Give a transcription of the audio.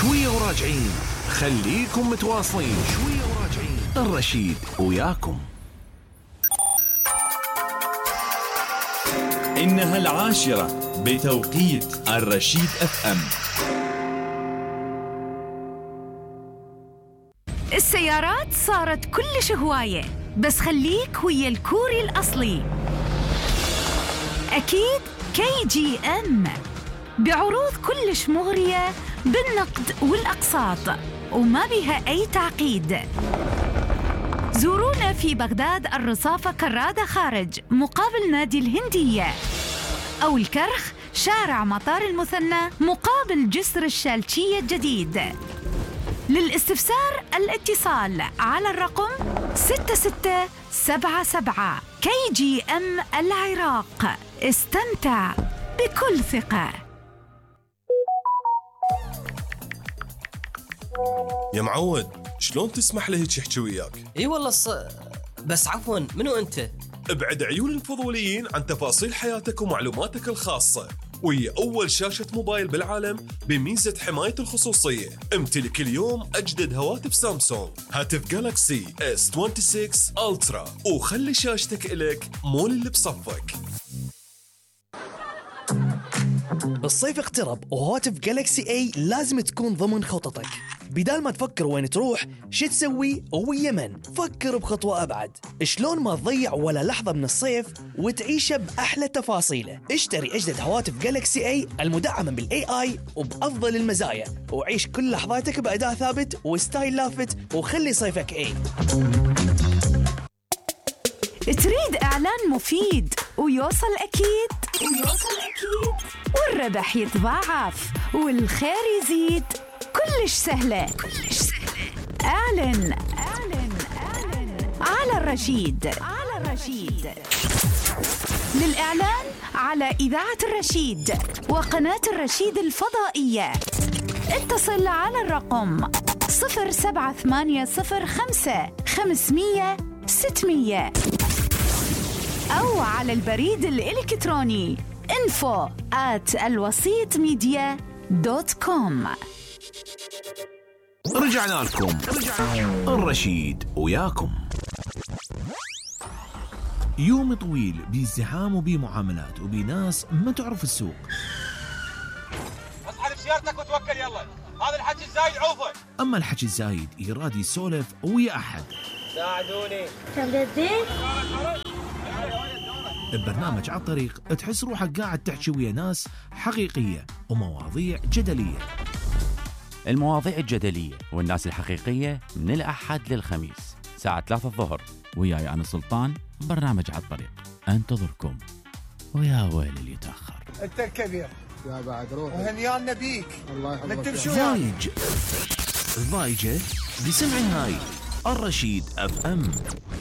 شوية وراجعين، خليكم متواصلين. شوية وراجعين، الرشيد وياكم. إنها 10 بتوقيت الرشيد FM. السيارات صارت كلش هواية، بس خليك ويا الكوري الأصلي. أكيد KGM بعروض كلش مغرية بالنقد والأقساط وما بها أي تعقيد. زورونا في بغداد الرصافة كرادة خارج مقابل نادي الهندية، أو الكرخ شارع مطار المثنى مقابل جسر الشالشية الجديد. للاستفسار الاتصال على الرقم 6677. KGM العراق، استمتع بكل ثقة. يا معود، شلون تسمح لي هيك يحكي وياك؟ اي والله بس عفوا، منو انت؟ ابعد عيون الفضوليين عن تفاصيل حياتك ومعلوماتك الخاصة، وهي أول شاشة موبايل بالعالم بميزة حماية الخصوصية. امتلك اليوم أجدد هواتف سامسونج، هاتف جالاكسي S26 ألترا، وخلي شاشتك إلك مو اللي بصفك. الصيف اقترب وهواتف جالكسي اي لازم تكون ضمن خططك. بدال ما تفكر وين تروح شو تسوي ويا من، فكر بخطوة أبعد. شلون ما تضيع ولا لحظة من الصيف وتعيشه بأحلى تفاصيله. اشتري أجدد هواتف جالكسي اي المدعمة بالاي اي وبأفضل المزايا، وعيش كل لحظاتك بأداء ثابت وستايل لافت، وخلي صيفك اي. تريد إعلان مفيد ويوصل أكيد والربح يتضاعف والخير يزيد؟ كلش سهلة. اعلن على الرشيد. للإعلان على إذاعة الرشيد وقناة الرشيد الفضائية اتصل على الرقم 07805 أو على البريد الإلكتروني info@alwasitmedia.com. رجعنا لكم، الرشيد وياكم. يوم طويل بازدحام وبمعاملات وبناس ما تعرف السوق. اصحى بسيارتك وتوكل يلا، هذا الحكي الزايد عوفه. أما الحكي الزايد يراد يسولف ويا أحد. ساعدوني. ببرنامج على الطريق تحس روحك قاعد تحكي ويا ناس حقيقية ومواضيع جدلية. المواضيع الجدلية والناس الحقيقية من الأحد للخميس ساعة 3 الظهر، وياي أنا سلطان. برنامج على الطريق انتظركم، ويا ويل اللي يتأخر. انت الكبير يا بعد روح وهنيان نبيك. الله يحفظك. ضايجة بسمع هاي الرشيد FM.